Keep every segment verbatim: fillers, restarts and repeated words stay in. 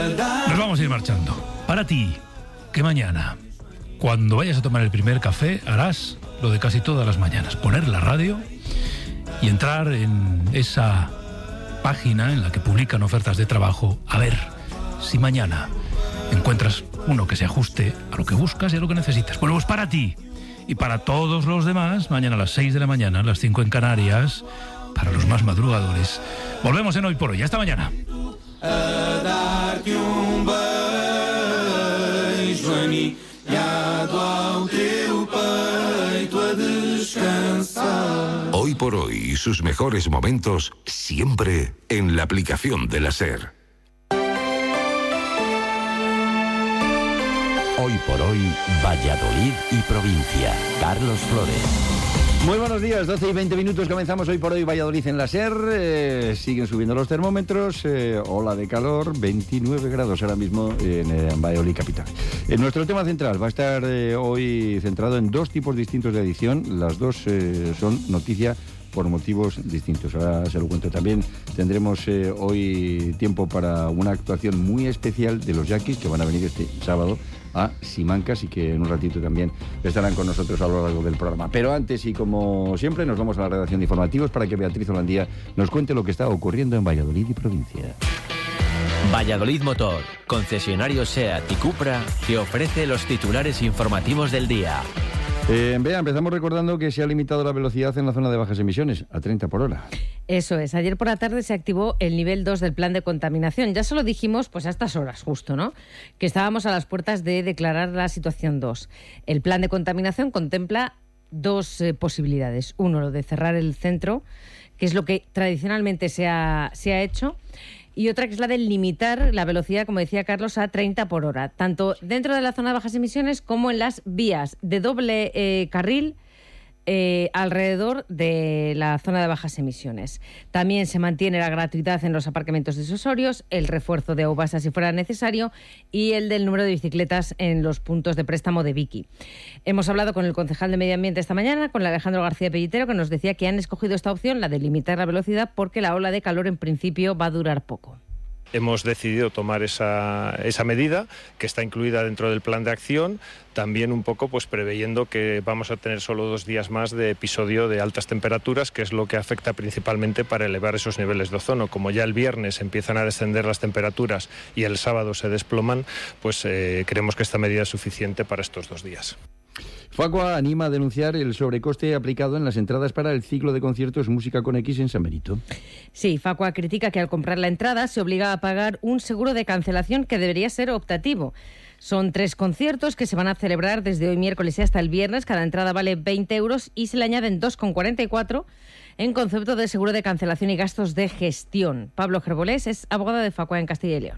Nos vamos a ir marchando. Para ti, que mañana, cuando vayas a tomar el primer café, harás lo de casi todas las mañanas: poner la radio y entrar en esa página en la que publican ofertas de trabajo, a ver si mañana encuentras uno que se ajuste a lo que buscas y a lo que necesitas. Bueno, pues para ti y para todos los demás, mañana a las seis de la mañana, a las cinco en Canarias, para los más madrugadores. Volvemos en Hoy por Hoy. Hasta mañana. A dar-te um beijo anilhado ao teu peito a descansar. Hoy por Hoy, sus mejores momentos siempre en la aplicación de la SER. Hoy por Hoy, Valladolid y provincia. Carlos Flores. Muy buenos días, doce y veinte minutos, comenzamos Hoy por Hoy Valladolid en la SER, eh, siguen subiendo los termómetros, eh, ola de calor, veintinueve grados ahora mismo en eh, Valladolid capital. Eh, nuestro tema central va a estar eh, hoy centrado en dos tipos distintos de edición, las dos eh, son noticia por motivos distintos. Ahora se lo cuento. También tendremos eh, hoy tiempo para una actuación muy especial de los Yaquis, que van a venir este sábado a Simancas y que en un ratito también estarán con nosotros a lo largo del programa. Pero antes, y como siempre, nos vamos a la redacción de informativos para que Beatriz Holandía nos cuente lo que está ocurriendo en Valladolid y provincia. Valladolid Motor, concesionario SEAT y Cupra, que ofrece los titulares informativos del día. Eh, Bea, empezamos recordando que se ha limitado la velocidad en la zona de bajas emisiones a treinta por hora. Eso es. Ayer por la tarde se activó el nivel dos del plan de contaminación. Ya se lo dijimos pues a estas horas justo, ¿no? Que estábamos a las puertas de declarar la situación dos. El plan de contaminación contempla dos eh, posibilidades. Uno, lo de cerrar el centro, que es lo que tradicionalmente se ha, se ha hecho. Y otra que es la de limitar la velocidad, como decía Carlos, a treinta por hora, tanto dentro de la zona de bajas emisiones como en las vías de doble eh, carril eh, alrededor de la zona de bajas emisiones. También se mantiene la gratuidad en los aparcamientos disuasorios, el refuerzo de obasa si fuera necesario y el del número de bicicletas en los puntos de préstamo de Vicky. Hemos hablado con el concejal de Medio Ambiente esta mañana, con Alejandro García Pellitero, que nos decía que han escogido esta opción, la de limitar la velocidad, porque la ola de calor en principio va a durar poco. Hemos decidido tomar esa, esa medida que está incluida dentro del plan de acción, también un poco pues preveyendo que vamos a tener solo dos días más de episodio de altas temperaturas, que es lo que afecta principalmente para elevar esos niveles de ozono. Como ya el viernes empiezan a descender las temperaturas y el sábado se desploman, pues eh, creemos que esta medida es suficiente para estos dos días. Facua anima a denunciar el sobrecoste aplicado en las entradas para el ciclo de conciertos Música con X en San Benito. Sí, Facua critica que al comprar la entrada se obliga a pagar un seguro de cancelación que debería ser optativo. Son tres conciertos que se van a celebrar desde hoy miércoles y hasta el viernes. Cada entrada vale veinte euros y se le añaden dos con cuarenta y cuatro en concepto de seguro de cancelación y gastos de gestión. Pablo Gerbolés es abogado de Facua en Castilla y León.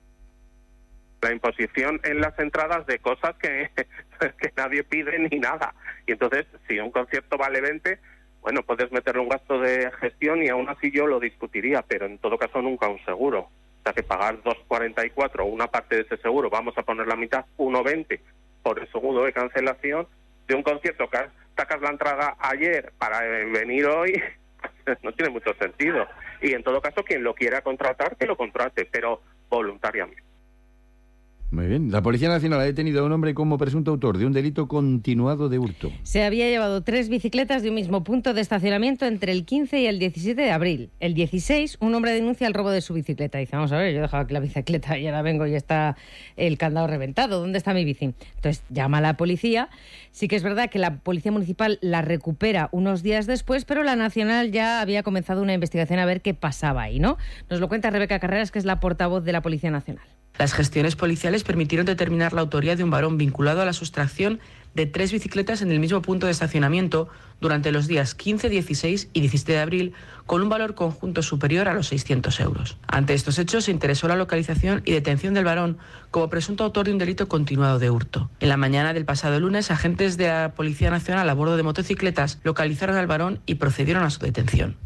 La imposición en las entradas de cosas que, que nadie pide ni nada. Y entonces, si un concierto vale veinte, bueno, puedes meterle un gasto de gestión y aún así yo lo discutiría, pero en todo caso nunca un seguro. O sea, que pagar dos con cuarenta y cuatro, una parte de ese seguro, vamos a poner la mitad, uno con veinte, por el seguro de cancelación de un concierto que sacas la entrada ayer para venir hoy, no tiene mucho sentido. Y en todo caso, quien lo quiera contratar, que lo contrate, pero voluntariamente. Muy bien. La Policía Nacional ha detenido a un hombre como presunto autor de un delito continuado de hurto. Se había llevado tres bicicletas de un mismo punto de estacionamiento entre el quince y el diecisiete de abril. El dieciséis, un hombre denuncia el robo de su bicicleta. Dice, vamos a ver, yo dejaba aquí la bicicleta y ahora vengo y está el candado reventado. ¿Dónde está mi bici? Entonces llama a la policía. Sí que es verdad que la Policía Municipal la recupera unos días después, pero la Nacional ya había comenzado una investigación a ver qué pasaba ahí, ¿no? Nos lo cuenta Rebeca Carreras, que es la portavoz de la Policía Nacional. Las gestiones policiales permitieron determinar la autoría de un varón vinculado a la sustracción de tres bicicletas en el mismo punto de estacionamiento durante los días quince, dieciséis y diecisiete de abril, con un valor conjunto superior a los seiscientos euros. Ante estos hechos se interesó la localización y detención del varón como presunto autor de un delito continuado de hurto. En la mañana del pasado lunes, agentes de la Policía Nacional a bordo de motocicletas localizaron al varón y procedieron a su detención.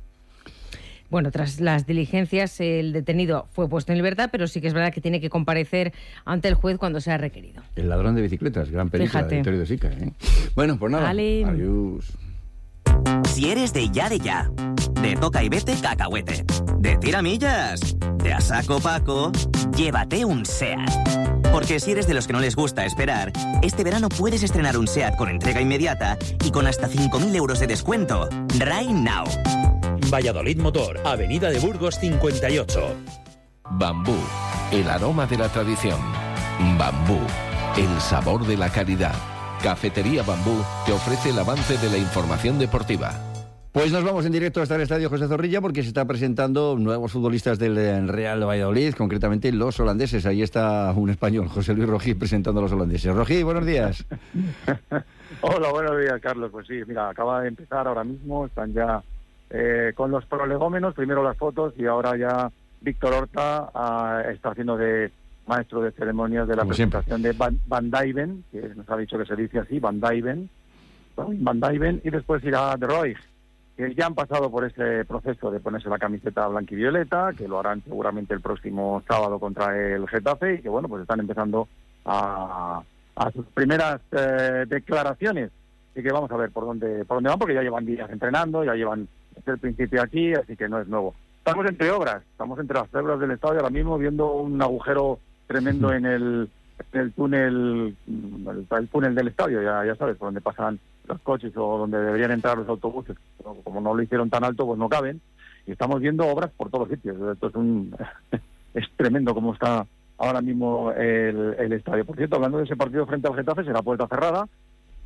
Bueno, tras las diligencias, el detenido fue puesto en libertad, pero sí que es verdad que tiene que comparecer ante el juez cuando sea requerido. El ladrón de bicicletas, gran película de Vittorio De Sica, ¿eh? Bueno, pues nada, vale. Adiós. Si eres de ya de ya, de toca y vete cacahuete, de tiramillas, de a saco Paco, llévate un SEAT. Porque si eres de los que no les gusta esperar, este verano puedes estrenar un SEAT con entrega inmediata y con hasta cinco mil euros de descuento. Right now. Valladolid Motor, Avenida de Burgos cincuenta y ocho. Bambú, el aroma de la tradición. Bambú, el sabor de la calidad. Cafetería Bambú te ofrece el avance de la información deportiva. Pues nos vamos en directo hasta el Estadio José Zorrilla porque se está presentando nuevos futbolistas del Real Valladolid, concretamente los holandeses. Ahí está un español, José Luis Rojí, presentando a los holandeses. Rojí, buenos días. Hola, buenos días, Carlos. Pues sí, mira, acaba de empezar ahora mismo, están ya eh, con los prolegómenos, primero las fotos y ahora ya Víctor Horta ah, está haciendo de maestro de ceremonias de la Como presentación siempre. de Van, Van Dijven, que nos ha dicho que se dice así, Van Dijven, Van Dijven, y después irá De Roy, que ya han pasado por ese proceso de ponerse la camiseta blanquivioleta, que lo harán seguramente el próximo sábado contra el Getafe, y que bueno, pues están empezando a, a sus primeras eh, declaraciones. Así que vamos a ver por dónde por dónde van, porque ya llevan días entrenando, ya llevan desde el principio aquí, así que no es nuevo. Estamos entre obras, estamos entre las obras del estadio ahora mismo, viendo un agujero tremendo en el, en el túnel el, el túnel del estadio, ya, ya sabes, por donde pasan los coches o donde deberían entrar los autobuses. Como no lo hicieron tan alto, pues no caben. Y estamos viendo obras por todos sitios. Esto es un es tremendo como está ahora mismo el, el estadio. Por cierto, hablando de ese partido frente al Getafe, será puerta cerrada.